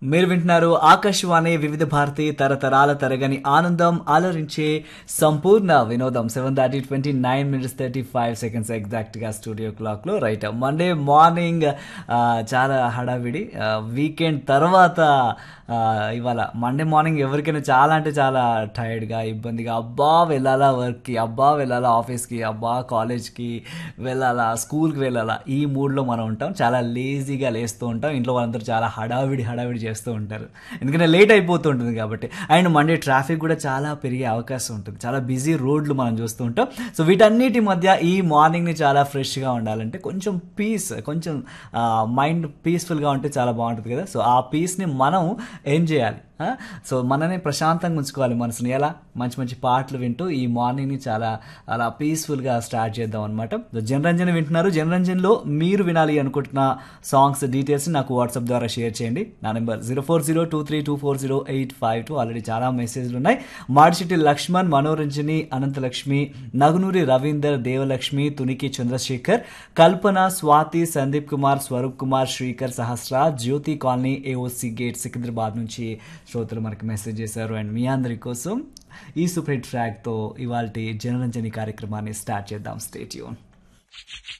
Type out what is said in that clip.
మీరు వింటున్నారు ఆకాశవాణి వివిధ భారతి తరతరాల తరగని ఆనందం అలరించే సంపూర్ణ వినోదం 7:29 35 ఎగ్జాక్ట్ గా స్టూడియో క్లాక్ లో రైట్ మండే మార్నింగ్ చాలా హడావిడి వీకెండ్ తర్వాత ఇవాళ మండే మార్నింగ్ ఎవరికైనా చాలా అంటే చాలా టైర్డ్గా ఇబ్బందిగా అబ్బా వెళ్ళాలా వర్క్కి అబ్బా వెళ్ళాలా ఆఫీస్కి అబ్బా కాలేజ్కి వెళ్ళాలా స్కూల్కి వెళ్ళాలా ఈ మూడ్లో మనం ఉంటాం చాలా లేజీగా లేస్తూ ఉంటాం ఇంట్లో వాళ్ళందరూ చాలా హడావిడి చేస్తూ ఉంటారు ఎందుకంటే లేట్ అయిపోతూ ఉంటుంది కాబట్టి అండ్ మండే ట్రాఫిక్ కూడా చాలా పెరిగే అవకాశం ఉంటుంది చాలా బిజీ రోడ్లు మనం చూస్తూ ఉంటాం సో వీటన్నిటి మధ్య ఈ మార్నింగ్ని చాలా ఫ్రెష్గా ఉండాలంటే కొంచెం కొంచెం మైండ్ పీస్ఫుల్గా ఉంటే చాలా బాగుంటుంది కదా సో ఆ పీస్ని మనం ఏం చేయాలి సో మనని ప్రశాంతంగా ఉంచుకోవాలి మనసుని ఎలా మంచి మంచి పాటలు వింటూ ఈ మార్నింగ్ని చాలా అలా పీస్ఫుల్గా స్టార్ట్ చేద్దాం అనమాట జనరంజన్ వింటున్నారు జనరంజన్లో మీరు వినాలి అనుకుంటున్న సాంగ్స్ డీటెయిల్స్ నాకు వాట్సాప్ ద్వారా షేర్ చేయండి నా నెంబర్ 0402240852 ఆల్రెడీ చాలా మెసేజ్లు ఉన్నాయి మాడిశెట్టి లక్ష్మణ్ మనోరంజని అనంతలక్ష్మి నగునూరి రవీందర్ దేవలక్ష్మి తునికి చంద్రశేఖర్ కల్పన స్వాతి సందీప్ కుమార్ స్వరూప్ కుమార్ శ్రీకర్ సహస్ర జ్యోతి కాలనీ ఏఓసి గేట్ సికింద్రాబాద్ నుంచి శ్రోతలు మనకి మెసేజ్ చేశారు అండ్ మీ అందరి కోసం ఈ సూపర్ హిట్ ట్రాక్తో ఇవాల్టి జనరంజని కార్యక్రమాన్ని స్టార్ట్ చేద్దాం స్టే ట్యూన్